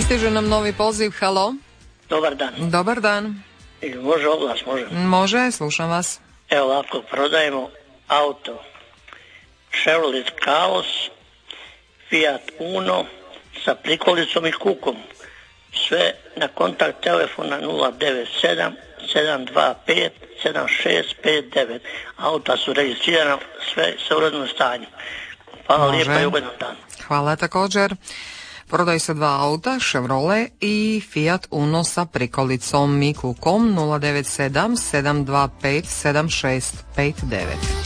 Pristiže nam novi poziv, halo. Dobar dan. Dobar dan. Može oglas, može? Može, slušam vas. Evo ovako, prodajemo auto Chevrolet Chaos, Fiat Uno sa prikolicom i kukom. Sve na kontakt telefona 097 725 7659. Auta su registrirana, sve sa urednom stanju. Hvala lijepa i ugodan dan. Hvala također. Prodaju se dva auta, Chevrolet i Fiat Uno sa prikolicom i kukom 097 725 7659.